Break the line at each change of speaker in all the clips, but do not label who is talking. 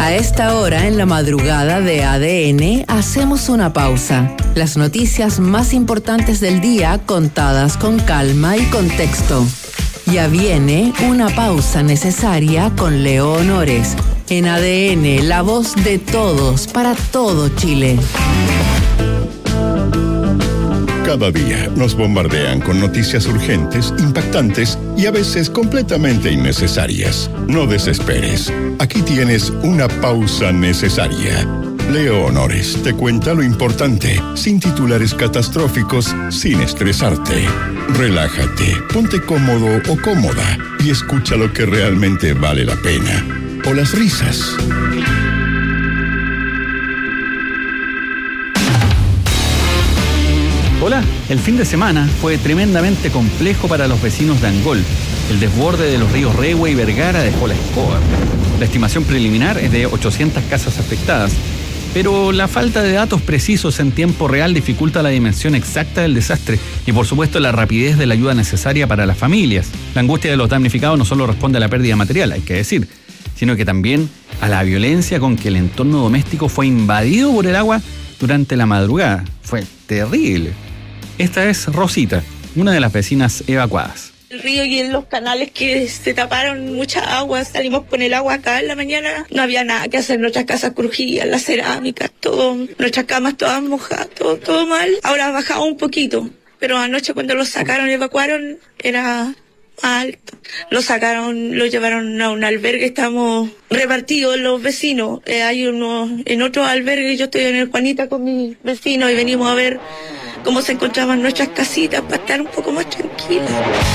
A esta hora, en la madrugada de ADN, hacemos una pausa. Las noticias más importantes del día contadas con calma y contexto. Ya viene una pausa necesaria con Leo Honores. En ADN, la voz de todos para todo Chile.
Cada día nos bombardean con noticias urgentes, impactantes y a veces completamente innecesarias. No desesperes. Aquí tienes una pausa necesaria. Leo Honores te cuenta lo importante, sin titulares catastróficos, sin estresarte. Relájate, ponte cómodo o cómoda y escucha lo que realmente vale la pena. O las risas.
Hola, el fin de semana fue tremendamente complejo para los vecinos de Angol. El desborde de los ríos Rehue y Vergara dejó la escoba. La estimación preliminar es de 800 casas afectadas, pero la falta de datos precisos en tiempo real dificulta la dimensión exacta del desastre y, por supuesto, la rapidez de la ayuda necesaria para las familias. La angustia de los damnificados no solo responde a la pérdida material, hay que decir, sino que también a la violencia con que el entorno doméstico fue invadido por el agua durante la madrugada. Fue terrible. Esta es Rosita, una de las vecinas evacuadas.
El río y en los canales que se taparon mucha agua, salimos con el agua acá en la mañana, no había nada que hacer, nuestras casas crujían, la cerámica, todo, nuestras camas todas mojadas, todo mal. Ahora ha bajado un poquito, pero anoche cuando los sacaron, evacuaron, era alto. Lo sacaron, lo llevaron a un albergue, estamos repartidos los vecinos. Hay unos en otro albergue, yo estoy en el Juanita con mis vecinos y venimos a ver cómo se encontraban nuestras casitas para estar un poco más tranquilas.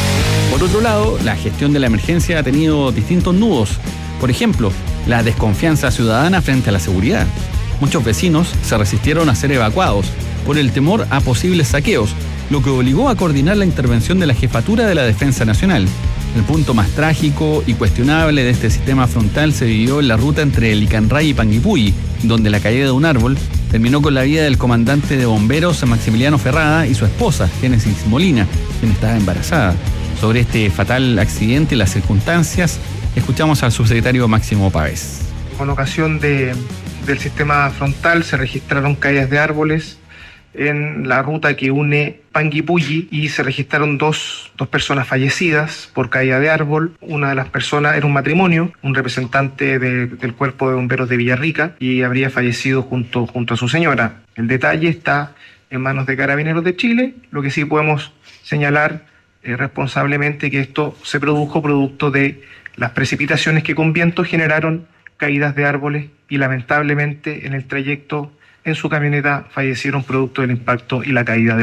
Por otro lado, la gestión de la emergencia ha tenido distintos nudos. Por ejemplo, la desconfianza ciudadana frente a la seguridad. Muchos vecinos se resistieron a ser evacuados por el temor a posibles saqueos, lo que obligó a coordinar la intervención de la Jefatura de la Defensa Nacional. El punto más trágico y cuestionable de este sistema frontal se vivió en la ruta entre Licanray y Panguipulli, donde la caída de un árbol terminó con la vida del comandante de bomberos Maximiliano Ferrada y su esposa, Génesis Molina, quien estaba embarazada. Sobre este fatal accidente y las circunstancias, escuchamos al subsecretario Máximo Pávez.
Con ocasión del sistema frontal se registraron caídas de árboles en la ruta que une Panguipulli y se registraron dos personas fallecidas por caída de árbol. Una de las personas era un matrimonio, un representante del cuerpo de bomberos de Villarrica, y habría fallecido junto a su señora. El detalle está en manos de Carabineros de Chile. Lo que sí podemos señalar responsablemente que esto se produjo producto de las precipitaciones que con viento generaron caídas de árboles y lamentablemente en el trayecto en su camioneta fallecieron producto del impacto y la caída de